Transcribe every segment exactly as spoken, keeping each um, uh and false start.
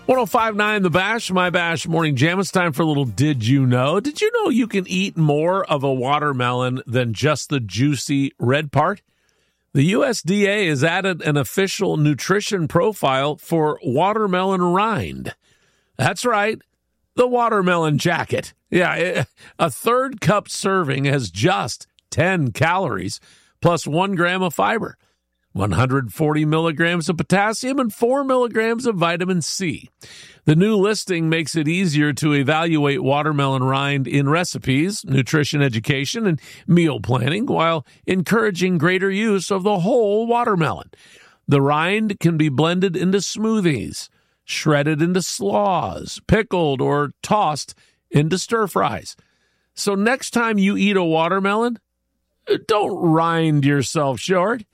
one oh five point nine The Bash, My Bash Morning Jam. It's time for a little Did You Know? Did you know you can eat more of a watermelon than just the juicy red part? The U S D A has added an official nutrition profile for watermelon rind. That's right, the watermelon jacket. Yeah, a third cup serving has just ten calories plus one gram of fiber, one hundred forty milligrams of potassium, and four milligrams of vitamin C. The new listing makes it easier to evaluate watermelon rind in recipes, nutrition education, and meal planning, while encouraging greater use of the whole watermelon. The rind can be blended into smoothies, shredded into slaws, pickled, or tossed into stir-fries. So next time you eat a watermelon, don't rind yourself short.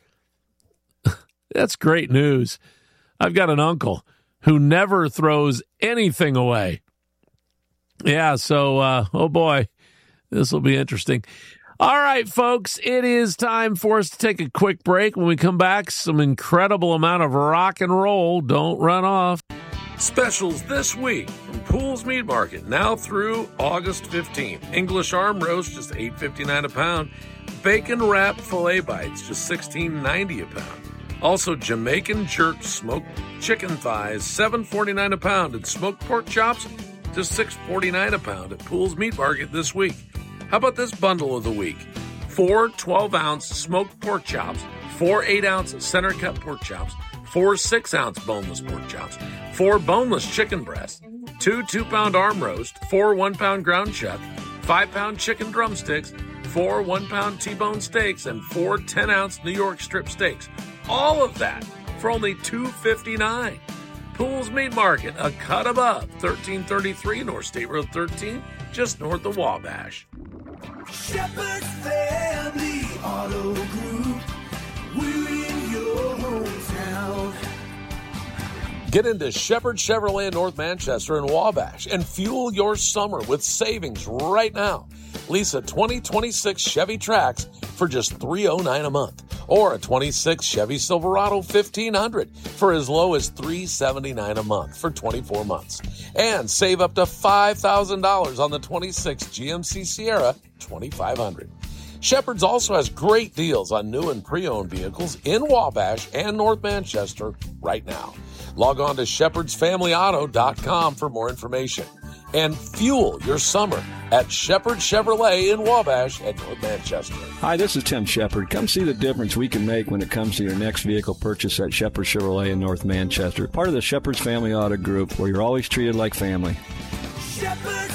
That's great news. I've got an uncle who never throws anything away. Yeah, so, uh, oh boy, this will be interesting. All right, folks, it is time for us to take a quick break. When we come back, some incredible amount of rock and roll. Don't run off. Specials this week from Pools Meat Market, now through August fifteenth. English arm roast, just eight fifty-nine a pound. Bacon wrap filet bites, just sixteen ninety a pound. Also, Jamaican jerk smoked chicken thighs, seven forty-nine a pound, and smoked pork chops, just six forty-nine a pound at Pools Meat Market this week. How about this bundle of the week? Four twelve-ounce smoked pork chops, four eight-ounce center-cut pork chops, four six-ounce boneless pork chops, four boneless chicken breasts, two two-pound arm roast, four one-pound ground chuck, five-pound chicken drumsticks, four one-pound T-bone steaks, and four ten-ounce New York strip steaks. All of that for only two fifty-nine. Pools Meat Market, a cut above, thirteen thirty-three North State Road thirteen, just north of Wabash. Shepherd's Family Auto Group, we're in your hometown. Get into Shepherd Chevrolet in North Manchester and Wabash and fuel your summer with savings right now. Lease a twenty twenty-six Chevy Trax for just three hundred nine dollars a month, or a twenty-six Chevy Silverado fifteen hundred for as low as three hundred seventy-nine dollars a month for twenty-four months. And save up to five thousand dollars on the twenty-six G M C Sierra twenty-five hundred. Shepherd's also has great deals on new and pre-owned vehicles in Wabash and North Manchester right now. Log on to shepherds family auto dot com for more information. And fuel your summer at Shepherd Chevrolet in Wabash and North Manchester. Hi, this is Tim Shepherd. Come see the difference we can make when it comes to your next vehicle purchase at Shepherd Chevrolet in North Manchester. Part of the Shepherd's Family Auto Group, where you're always treated like family. Shepherd